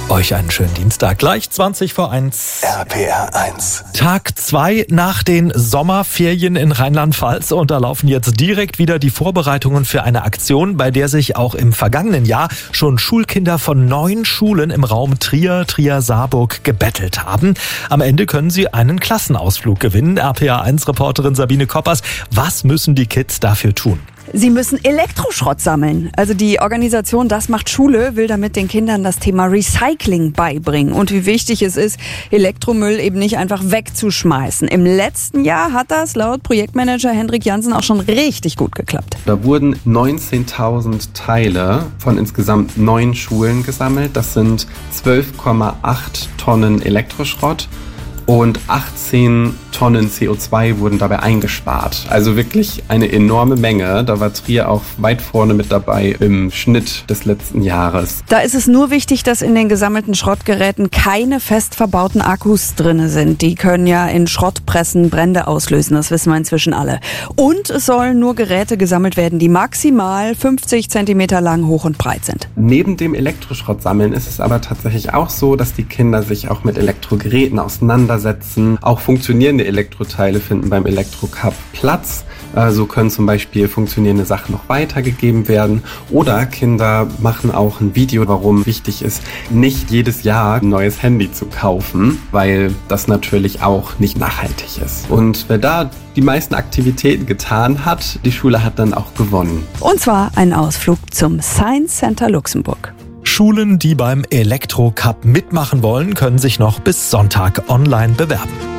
Euch einen schönen Dienstag. Gleich 20 vor 1. RPR 1. Tag 2 nach den Sommerferien in Rheinland-Pfalz und da laufen jetzt direkt wieder die Vorbereitungen für eine Aktion, bei der sich auch im vergangenen Jahr schon Schulkinder von 9 Schulen im Raum Trier-Saarburg gebettelt haben. Am Ende können sie einen Klassenausflug gewinnen. RPR 1-Reporterin Sabine Koppers, was müssen die Kids dafür tun? Sie müssen Elektroschrott sammeln. Also die Organisation Das macht Schule will damit den Kindern das Thema Recycling beibringen und wie wichtig es ist, Elektromüll eben nicht einfach wegzuschmeißen. Im letzten Jahr hat das laut Projektmanager Hendrik Jansen auch schon richtig gut geklappt. Da wurden 19.000 Teile von insgesamt 9 Schulen gesammelt. Das sind 12,8 Tonnen Elektroschrott. Und 18 Tonnen CO2 wurden dabei eingespart. Also wirklich eine enorme Menge. Da war Trier auch weit vorne mit dabei im Schnitt des letzten Jahres. Da ist es nur wichtig, dass in den gesammelten Schrottgeräten keine fest verbauten Akkus drin sind. Die können ja in Schrottpressen Brände auslösen, das wissen wir inzwischen alle. Und es sollen nur Geräte gesammelt werden, die maximal 50 Zentimeter lang, hoch und breit sind. Neben dem Elektroschrott sammeln ist es aber tatsächlich auch so, dass die Kinder sich auch mit Elektrogeräten auseinandersetzen. Auch funktionierende Elektroteile finden beim Elektrocup Platz. So können zum Beispiel funktionierende Sachen noch weitergegeben werden. Oder Kinder machen auch ein Video, warum wichtig ist, nicht jedes Jahr ein neues Handy zu kaufen, weil das natürlich auch nicht nachhaltig ist. Und wer da die meisten Aktivitäten getan hat, die Schule hat dann auch gewonnen. Und zwar ein Ausflug zum Science Center Luxemburg. Schulen, die beim Elektrocup mitmachen wollen, können sich noch bis Sonntag online bewerben.